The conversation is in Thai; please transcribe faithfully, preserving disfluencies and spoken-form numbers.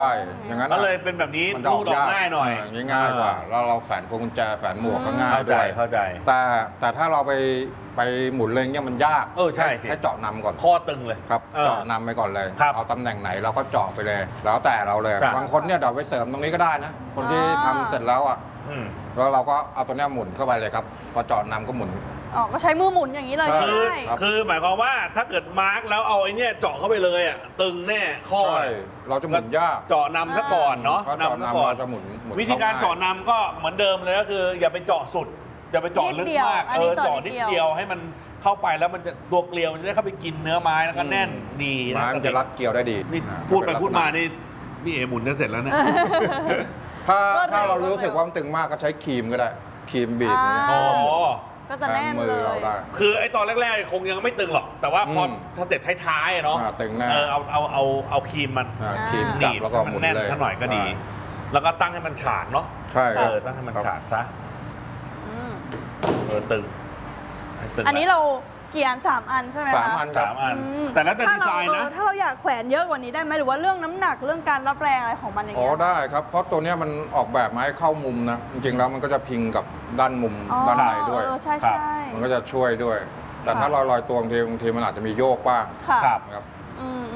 ใช่อย่างนั้นก็เลยเป็นแบบนี้มันรูดออกง่ายหน่อยง่ายกว่าแล้วเราแฝนพวงกุญแจแฝนหมวกก็ง่ายด้วยเข้าใจแต่แต่ถ้าเราไปไปหมุนเลยเนี่ยมันยากเออใช่สิให้เจาะนำก่อนข้อตึงเลยครับเออเจาะนำไปก่อนเลยครับเอาตำแหน่งไหนเราก็เจาะไปเลย แล้วแต่เราเลยครับบางคนเนี่ยเดี๋ยวไปเสริมตรงนี้ก็ได้นะ คนที่อ๋อทำเสร็จแล้วอ่ะอืมแล้วเราก็เอาตัวเนี้ยหมุนเข้าไปเลยครับพอเจาะนำก็หมุนอ๋อก็ใช้มือหมุนอย่างนี้เลยใช่ใช่คือไหมครับคือหมายความว่าถ้าเกิดมาร์กแล้วเอาไอ้เนี่ยเจาะเข้าไปเลยอ่ะตึงแน่ข้อใช่เราจะหมุนยากเจาะนำซะก่อนเนาะเพราะเจาะซะนำก่อนเราจะหมุนหมุนวิธีการข้เจาะนำก็เหมือนเดิมเลยก็คือ อย่าไปเจาะสุด อย่าไปเจาะลึกมากนิดเดียวอันเอนี้อเจาะเจาะนินิดดเดียวเดียวให้มันเข้าไปแล้วมันจะตัวเกลียวมันจะได้เข้าไปกินเนื้อไม้แล้วก็แน่นดีไม้มันจะรัดเกลียวได้ดีนี่อ่าพูดไปเป็นลักษณะพูดมานี่พี่เอ๋หมุนจะเสร็จแล้วเนี่ยถ้าก็เร็วถ้าเราก็เร็วรู้สึกว่ามันตึงมากก็ใช้ครีมก็ได้ครีมบีบอย่างเงี้ยอ่าอ๋อก็จะแน่นมืเลอเรายได้คือไอ้ตอนแรกๆคงยังไม่ตึงหรอก แต่ว่าพอมสเต็ปท้ายๆอะเนาะอ่าตึงแน่เออเอาเอาเอาเอาครีมมันอ่าอ่าครีมหจับนีบแล้วก็ให้หมัมุนนแน่นเลยซะหน่อยก็ดี แล้วก็ตั้งให้มันฉากเนาะใช่เอครับอตั้งให้มันครับฉากซะอืมเออตึงให้ตึงอันนี้เราเกียร์สามอันใช่ไหมคะสามอันครับสามอันอืมแต่แล้วแต่ถ้าดีไซน์นะเราเออถ้าเราอยากแขวนเยอะกว่านี้ได้ไหมหรือว่าเรื่องน้ำหนักเรื่องการรับแรงอะไรของมันอย่างอ๋อเงี้ยได้ครับ เพราะตัวเนี้ยมันออกแบบมาให้เข้ามุมนะ จริงๆแล้วมันก็จะพิงกับด้านมุมอ๋อด้านในด้วยเออใช่ครับใช่มันก็จะช่วยด้วย แต่ค่ะถ้าลอยๆตัวบางทีบางทีมันอาจจะมีโยกบ้างค่ะครับนะครับอืม